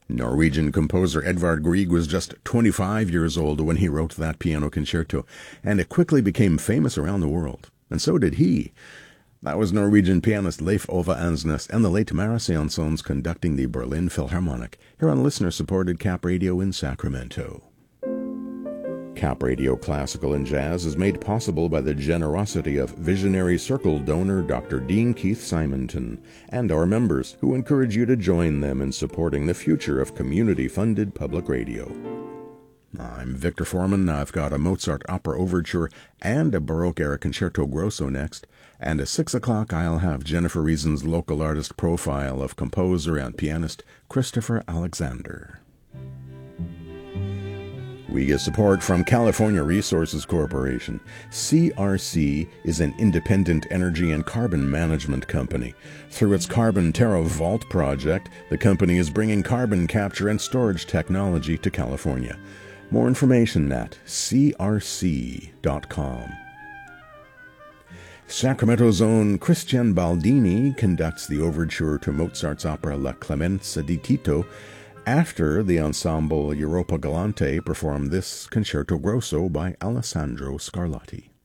Norwegian composer Edvard Grieg was just 25 years old when he wrote that piano concerto, and it quickly became famous around the world. And so did he. That was Norwegian pianist Leif Ove Ansnes and the late Mara Sansons conducting the Berlin Philharmonic, here on listener-supported Cap Radio in Sacramento. Cap Radio Classical and Jazz is made possible by the generosity of visionary Circle donor Dr. Dean Keith Simonton and our members, who encourage you to join them in supporting the future of community-funded public radio. I'm Victor Foreman. I've got a Mozart opera overture and a Baroque-era concerto grosso next, and at 6 o'clock I'll have Jennifer Reason's local artist profile of composer and pianist Christopher Alexander. We get support from California Resources Corporation. CRC is an independent energy and carbon management company. Through its Carbon Terra Vault project, the company is bringing carbon capture and storage technology to California. More information at crc.com. Sacramento's own Christian Baldini conducts the overture to Mozart's opera La Clemenza di Tito, after the ensemble Europa Galante performed this concerto grosso by Alessandro Scarlatti.